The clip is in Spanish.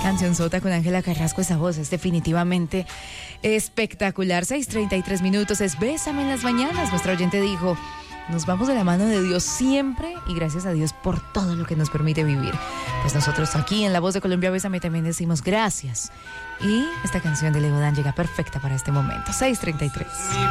canción sota con Ángela Carrasco, esa voz es definitivamente espectacular. 6:33 minutos, es Bésame en las mañanas. Nuestra oyente dijo, nos vamos de la mano de Dios siempre y gracias a Dios por todo lo que nos permite vivir. Pues nosotros aquí en La Voz de Colombia, Bésame, también decimos gracias. Y esta canción de Leodán llega perfecta para este momento. 6:33.